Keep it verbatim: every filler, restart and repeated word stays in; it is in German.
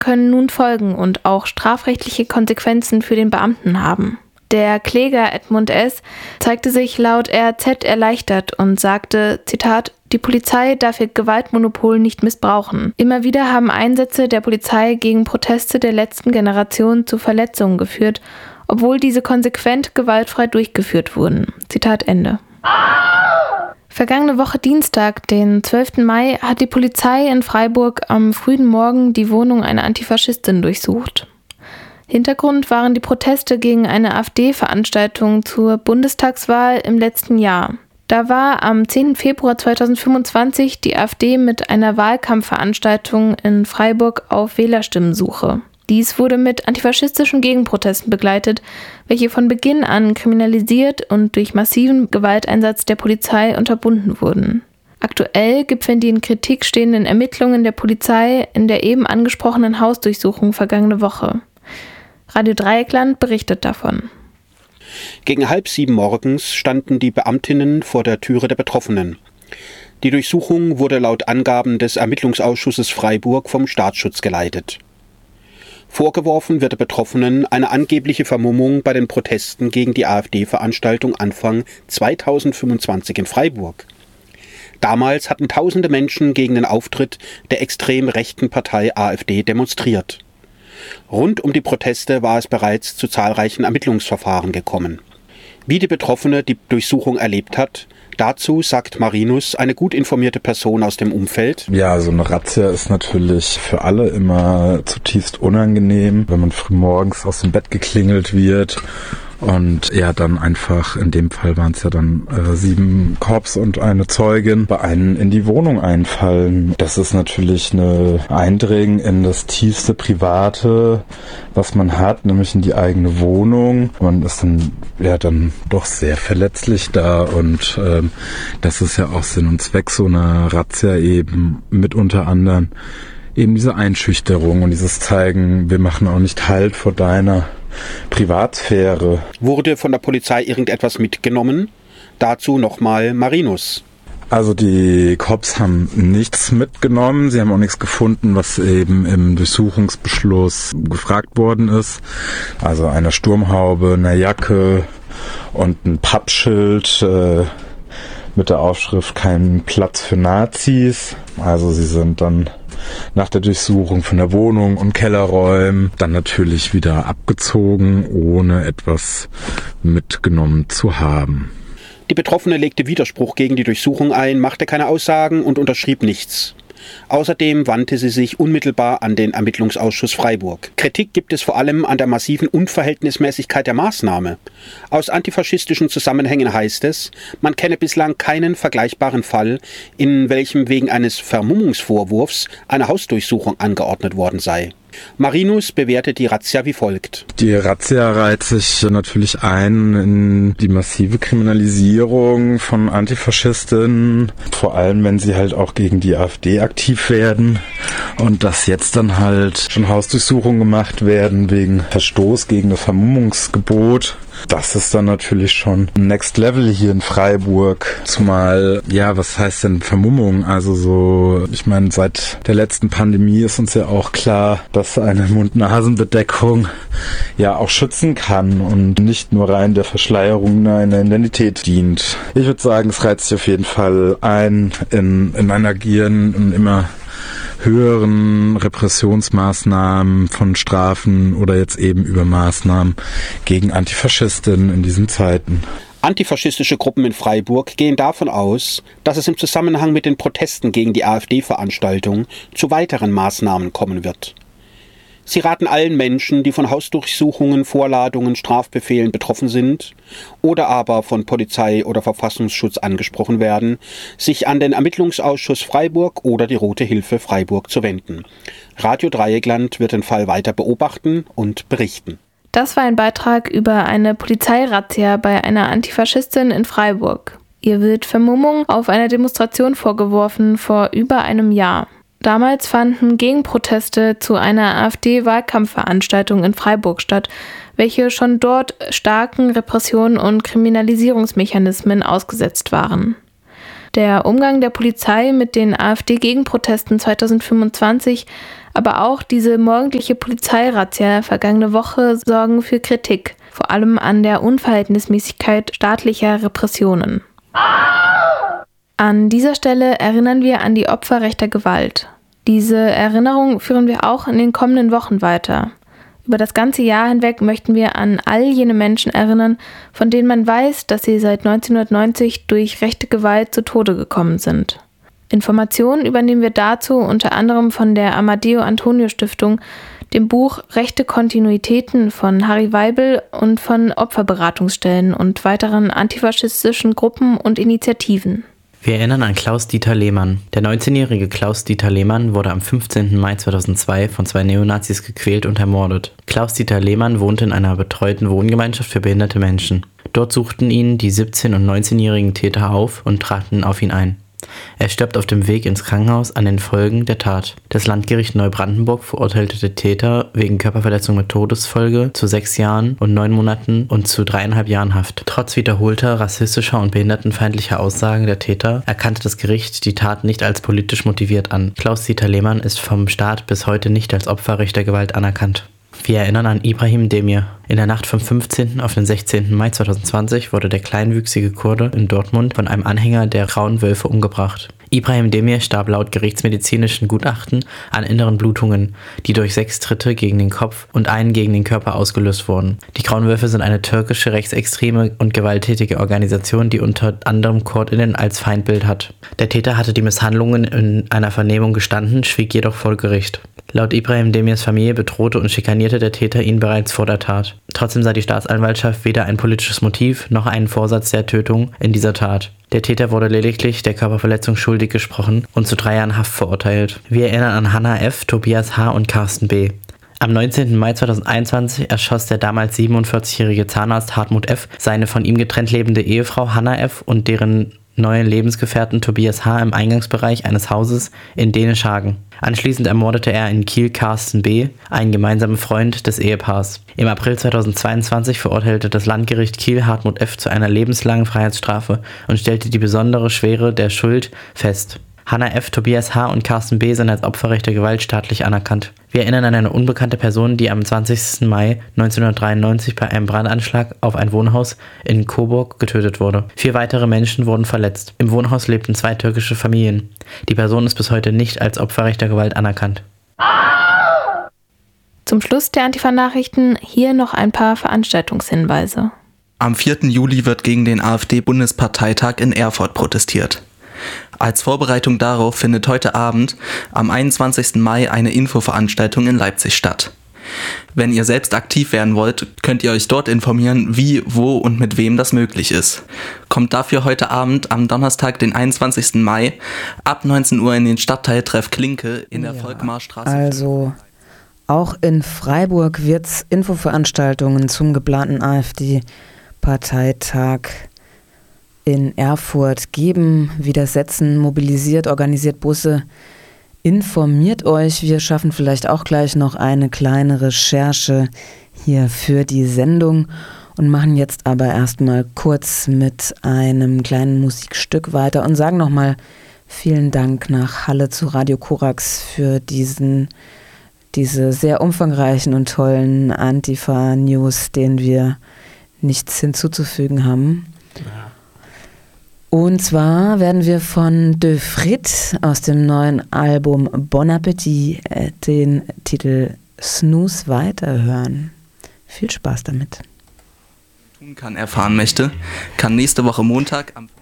können nun folgen und auch strafrechtliche Konsequenzen für den Beamten haben. Der Kläger Edmund S. zeigte sich laut R R Z erleichtert und sagte, Zitat, die Polizei darf ihr Gewaltmonopol nicht missbrauchen. Immer wieder haben Einsätze der Polizei gegen Proteste der letzten Generation zu Verletzungen geführt, obwohl diese konsequent gewaltfrei durchgeführt wurden. Zitat Ende. Vergangene Woche Dienstag, den zwölften Mai, hat die Polizei in Freiburg am frühen Morgen die Wohnung einer Antifaschistin durchsucht. Hintergrund waren die Proteste gegen eine AfD-Veranstaltung zur Bundestagswahl im letzten Jahr. Da war am zehnten Februar zweitausendfünfundzwanzig die AfD mit einer Wahlkampfveranstaltung in Freiburg auf Wählerstimmensuche. Dies wurde mit antifaschistischen Gegenprotesten begleitet, welche von Beginn an kriminalisiert und durch massiven Gewalteinsatz der Polizei unterbunden wurden. Aktuell gipfeln die in Kritik stehenden Ermittlungen der Polizei in der eben angesprochenen Hausdurchsuchung vergangene Woche. Radio Dreieckland berichtet davon. Gegen halb sieben morgens standen die Beamtinnen vor der Türe der Betroffenen. Die Durchsuchung wurde laut Angaben des Ermittlungsausschusses Freiburg vom Staatsschutz geleitet. Vorgeworfen wird der Betroffenen eine angebliche Vermummung bei den Protesten gegen die AfD-Veranstaltung Anfang zweitausendfünfundzwanzig in Freiburg. Damals hatten tausende Menschen gegen den Auftritt der extrem rechten Partei AfD demonstriert. Rund um die Proteste war es bereits zu zahlreichen Ermittlungsverfahren gekommen. Wie die Betroffene die Durchsuchung erlebt hat, dazu sagt Marinus, eine gut informierte Person aus dem Umfeld. Ja, so eine Razzia ist natürlich für alle immer zutiefst unangenehm, wenn man frühmorgens aus dem Bett geklingelt wird. Und ja, dann einfach, in dem Fall waren es ja dann äh, sieben Korps und eine Zeugin, bei einem in die Wohnung einfallen. Das ist natürlich eine Eindringen in das tiefste Private, was man hat, nämlich in die eigene Wohnung. Man ist dann ja dann doch sehr verletzlich da und ähm, das ist ja auch Sinn und Zweck so einer Razzia eben mit unter anderem eben diese Einschüchterung und dieses Zeigen, wir machen auch nicht Halt vor deiner Privatsphäre. Wurde von der Polizei irgendetwas mitgenommen? Dazu nochmal Marinus. Also die Cops haben nichts mitgenommen, sie haben auch nichts gefunden, was eben im Durchsuchungsbeschluss gefragt worden ist. Also eine Sturmhaube, eine Jacke und ein Pappschild äh, mit der Aufschrift kein Platz für Nazis. Also sie sind dann nach der Durchsuchung von der Wohnung und Kellerräumen dann natürlich wieder abgezogen, ohne etwas mitgenommen zu haben. Die Betroffene legte Widerspruch gegen die Durchsuchung ein, machte keine Aussagen und unterschrieb nichts. Außerdem wandte sie sich unmittelbar an den Ermittlungsausschuss Freiburg. Kritik gibt es vor allem an der massiven Unverhältnismäßigkeit der Maßnahme. Aus antifaschistischen Zusammenhängen heißt es, man kenne bislang keinen vergleichbaren Fall, in welchem wegen eines Vermummungsvorwurfs eine Hausdurchsuchung angeordnet worden sei. Marinus bewertet die Razzia wie folgt. Die Razzia reiht sich natürlich ein in die massive Kriminalisierung von Antifaschistinnen, vor allem wenn sie halt auch gegen die AfD aktiv werden und dass jetzt dann halt schon Hausdurchsuchungen gemacht werden wegen Verstoß gegen das Vermummungsgebot. Das ist dann natürlich schon Next Level hier in Freiburg. Zumal, ja, was heißt denn Vermummung? Also so, ich meine, seit der letzten Pandemie ist uns ja auch klar, dass eine Mund-Nasen-Bedeckung ja auch schützen kann und nicht nur rein der Verschleierung einer Identität dient. Ich würde sagen, es reizt sich auf jeden Fall ein in, in ein Agieren und immer höheren Repressionsmaßnahmen von Strafen oder jetzt eben über Maßnahmen gegen Antifaschistinnen in diesen Zeiten. Antifaschistische Gruppen in Freiburg gehen davon aus, dass es im Zusammenhang mit den Protesten gegen die AfD-Veranstaltung zu weiteren Maßnahmen kommen wird. Sie raten allen Menschen, die von Hausdurchsuchungen, Vorladungen, Strafbefehlen betroffen sind oder aber von Polizei oder Verfassungsschutz angesprochen werden, sich an den Ermittlungsausschuss Freiburg oder die Rote Hilfe Freiburg zu wenden. Radio Dreieckland wird den Fall weiter beobachten und berichten. Das war ein Beitrag über eine Polizeirazzia bei einer Antifaschistin in Freiburg. Ihr wird Vermummung auf einer Demonstration vorgeworfen vor über einem Jahr. Damals fanden Gegenproteste zu einer AfD-Wahlkampfveranstaltung in Freiburg statt, welche schon dort starken Repressionen und Kriminalisierungsmechanismen ausgesetzt waren. Der Umgang der Polizei mit den AfD-Gegenprotesten zweitausendfünfundzwanzig Aber auch diese morgendliche Polizeirazzia vergangene Woche sorgen für Kritik, vor allem an der Unverhältnismäßigkeit staatlicher Repressionen. An dieser Stelle erinnern wir an die Opfer rechter Gewalt. Diese Erinnerung führen wir auch in den kommenden Wochen weiter. Über das ganze Jahr hinweg möchten wir an all jene Menschen erinnern, von denen man weiß, dass sie seit neunzehnhundertneunzig durch rechte Gewalt zu Tode gekommen sind. Informationen übernehmen wir dazu unter anderem von der Amadeo Antonio Stiftung, dem Buch Rechte Kontinuitäten von Harry Weibel und von Opferberatungsstellen und weiteren antifaschistischen Gruppen und Initiativen. Wir erinnern an Klaus-Dieter Lehmann. Der neunzehnjährige Klaus-Dieter Lehmann wurde am fünfzehnten Mai zweitausendzwei von zwei Neonazis gequält und ermordet. Klaus-Dieter Lehmann wohnte in einer betreuten Wohngemeinschaft für behinderte Menschen. Dort suchten ihn die siebzehn- und neunzehnjährigen Täter auf und traten auf ihn ein. Er stirbt auf dem Weg ins Krankenhaus an den Folgen der Tat. Das Landgericht Neubrandenburg verurteilte den Täter wegen Körperverletzung mit Todesfolge zu sechs Jahren und neun Monaten und zu dreieinhalb Jahren Haft. Trotz wiederholter rassistischer und behindertenfeindlicher Aussagen der Täter erkannte das Gericht die Tat nicht als politisch motiviert an. Klaus-Dieter Lehmann ist vom Staat bis heute nicht als Opfer rechter Gewalt anerkannt. Wir erinnern an Ibrahim Demir. In der Nacht vom fünfzehnten auf den sechzehnten Mai zweitausendzwanzig wurde der kleinwüchsige Kurde in Dortmund von einem Anhänger der Grauen Wölfe umgebracht. Ibrahim Demir starb laut gerichtsmedizinischen Gutachten an inneren Blutungen, die durch sechs Tritte gegen den Kopf und einen gegen den Körper ausgelöst wurden. Die Grauen Wölfe sind eine türkische rechtsextreme und gewalttätige Organisation, die unter anderem KurdInnen als Feindbild hat. Der Täter hatte die Misshandlungen in einer Vernehmung gestanden, schwieg jedoch vor Gericht. Laut Ibrahim Demirs Familie bedrohte und schikanierte der Täter ihn bereits vor der Tat. Trotzdem sah die Staatsanwaltschaft weder ein politisches Motiv noch einen Vorsatz der Tötung in dieser Tat. Der Täter wurde lediglich der Körperverletzung schuldig gesprochen und zu drei Jahren Haft verurteilt. Wir erinnern an Hannah F., Tobias H. und Carsten B. Am neunzehnten Mai zweitausendeinundzwanzig erschoss der damals siebenundvierzigjährige Zahnarzt Hartmut F. seine von ihm getrennt lebende Ehefrau Hannah F. und deren neuen Lebensgefährten Tobias H. im Eingangsbereich eines Hauses in Dänisch-Hagen. Anschließend ermordete er in Kiel Carsten B., einen gemeinsamen Freund des Ehepaars. Im April zweitausendzweiundzwanzig verurteilte das Landgericht Kiel Hartmut F. zu einer lebenslangen Freiheitsstrafe und stellte die besondere Schwere der Schuld fest. Hannah F., Tobias H. und Carsten B. sind als Opfer rechter Gewalt staatlich anerkannt. Wir erinnern an eine unbekannte Person, die am zwanzigsten Mai neunzehnhundertdreiundneunzig bei einem Brandanschlag auf ein Wohnhaus in Coburg getötet wurde. Vier weitere Menschen wurden verletzt. Im Wohnhaus lebten zwei türkische Familien. Die Person ist bis heute nicht als Opfer rechter Gewalt anerkannt. Zum Schluss der Antifa-Nachrichten hier noch ein paar Veranstaltungshinweise. Am vierten Juli wird gegen den AfD-Bundesparteitag in Erfurt protestiert. Als Vorbereitung darauf findet heute Abend am einundzwanzigsten Mai eine Infoveranstaltung in Leipzig statt. Wenn ihr selbst aktiv werden wollt, könnt ihr euch dort informieren, wie, wo und mit wem das möglich ist. Kommt dafür heute Abend am Donnerstag, den einundzwanzigsten Mai, ab neunzehn Uhr in den Stadtteil Treff Klinke in der ja, Volkmarstraße. Also auch in Freiburg wird es Infoveranstaltungen zum geplanten AfD-Parteitag in Erfurt geben, widersetzen, mobilisiert, organisiert Busse, informiert euch. Wir schaffen vielleicht auch gleich noch eine kleine Recherche hier für die Sendung und machen jetzt aber erstmal kurz mit einem kleinen Musikstück weiter und sagen nochmal vielen Dank nach Halle zu Radio Korax für diesen, diese sehr umfangreichen und tollen Antifa-News, denen wir nichts hinzuzufügen haben. Ja. Und zwar werden wir von De Frit aus dem neuen Album Bon Appetit äh, den Titel Snooze weiterhören. Viel Spaß damit. Tun kann erfahren möchte, kann nächste Woche Montag am